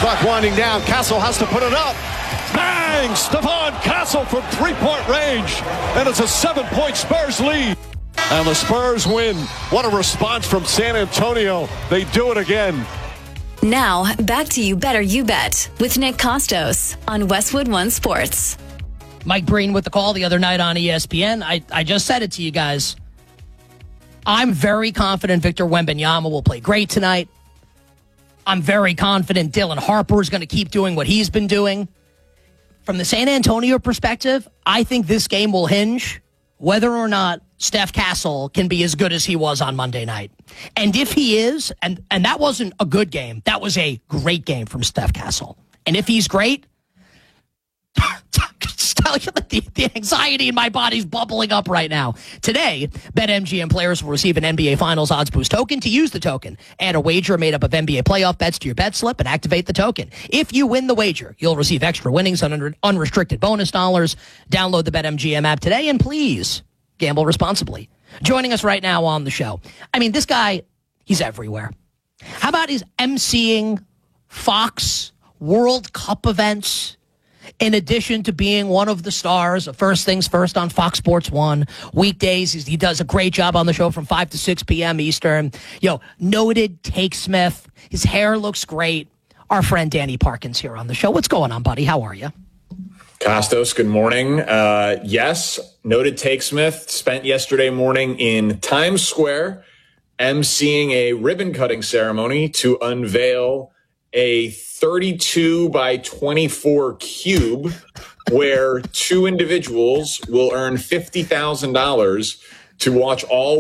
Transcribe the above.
Clock winding down. Castle has to put it up. Bang! Stephon Castle from three-point range. And it's a 7-point Spurs lead. And the Spurs win. What a response from San Antonio. They do it again. Now, back to You Better You Bet with Nick Costos on Westwood One Sports. Mike Breen with the call the other night on ESPN. I just said it to you guys. I'm very confident Victor Wembanyama will play great tonight. I'm very confident Dylan Harper is going to keep doing what he's been doing. From the San Antonio perspective, I think this game will hinge whether or not Steph Castle can be as good as he was on Monday night. And if he is, and that wasn't a good game, that was a great game from Steph Castle. And if he's great, just tell you that the anxiety in my body's bubbling up right now. Today, BetMGM players will receive an NBA Finals Odds Boost token. To use the token, add a wager made up of NBA playoff bets to your bet slip and activate the token. If you win the wager, you'll receive extra winnings on unrestricted bonus dollars. Download the BetMGM app today, and please gamble responsibly. Joining us right now on the show. I mean, this guy, he's everywhere. How about he's emceeing Fox World Cup events? In addition to being one of the stars of First Things First on Fox Sports 1, weekdays, he does a great job on the show from 5 to 6 p.m. Eastern. Noted Takesmith. His hair looks great. Our friend Danny Parkins here on the show. What's going on, buddy? How are you? Costos, good morning. Yes, noted Takesmith spent yesterday morning in Times Square emceeing a ribbon cutting ceremony to unveil a 32 by 24 cube where two individuals will earn $50,000 to watch all